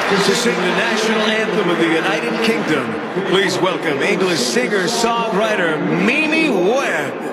to sing the national anthem of the United Kingdom. Please welcome English singer-songwriter Mimi Webb.